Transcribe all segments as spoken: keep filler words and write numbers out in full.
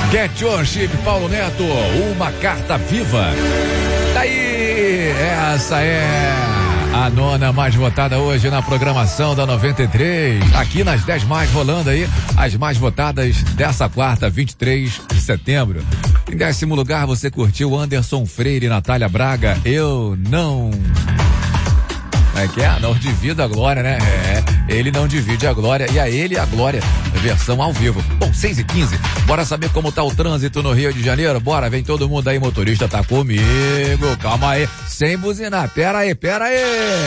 Get Your Chip, Paulo Neto, uma carta viva. Daí, essa é a nona mais votada hoje na programação da noventa e três. Aqui nas dez mais rolando aí, as mais votadas dessa quarta, vinte e três de setembro. Em décimo lugar, você curtiu Anderson Freire e Natália Braga, Eu Não... É que é, não divida a glória, né? É, ele não divide a glória e a ele a glória, versão ao vivo. Bom, seis e quinze, bora saber como tá o trânsito no Rio de Janeiro? Bora, vem todo mundo aí, motorista tá comigo, calma aí, sem buzinar, pera aí, pera aí.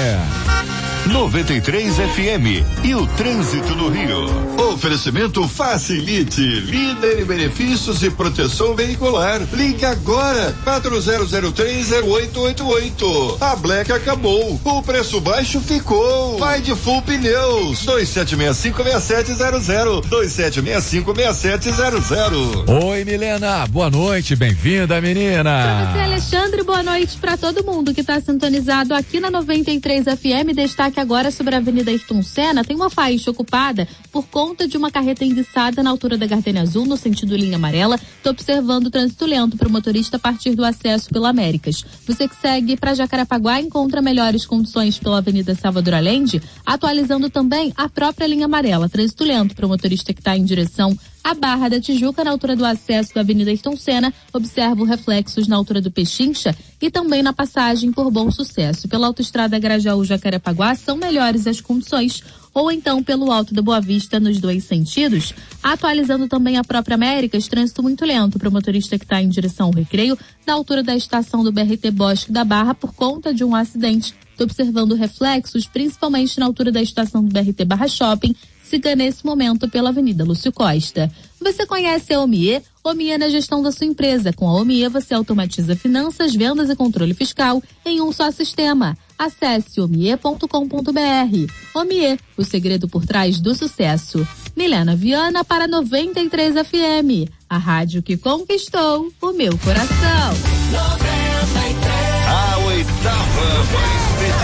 noventa e três F M e o trânsito no Rio. Oferecimento Facilite, líder em benefícios e proteção veicular. Ligue agora, quatro zero zero três zero oito oito oito. A Black acabou, o preço baixo ficou. Vai de Full Pneus, dois sete seis cinco seis sete zero zero, dois sete seis cinco seis sete zero zero. Oi, Milena, boa noite, bem-vinda, menina. Pra você, Alexandre, boa noite pra todo mundo que tá sintonizado aqui na noventa e três F M. Destaque agora sobre a Avenida Ayrton Senna, tem uma faixa ocupada por conta de uma carreta enguiçada na altura da Gardenia Azul, no sentido linha amarela. Tô observando o trânsito lento para o motorista a partir do acesso pela Américas. Você que segue para Jacarepaguá encontra melhores condições pela Avenida Salvador Allende, atualizando também a própria linha amarela. Trânsito lento para o motorista que está em direção à Barra da Tijuca, na altura do acesso da Avenida Ayrton Senna. Observo reflexos na altura do Pechincha e também na passagem por Bom Sucesso. Pela autoestrada Grajaú-Jacarepaguá são melhores as condições, ou então pelo Alto da Boa Vista nos dois sentidos. Atualizando também a própria Américas, trânsito muito lento para o motorista que está em direção ao Recreio, na altura da estação do B R T Bosque da Barra, por conta de um acidente. Estou observando reflexos, principalmente na altura da estação do B R T Barra Shopping. Siga nesse momento pela Avenida Lúcio Costa. Você conhece a Omie? Omie na gestão da sua empresa. Com a Omie você automatiza finanças, vendas e controle fiscal em um só sistema. Acesse omie ponto com ponto br. Omie, o segredo por trás do sucesso. Milena Viana para noventa e três F M, a rádio que conquistou o meu coração. A oitava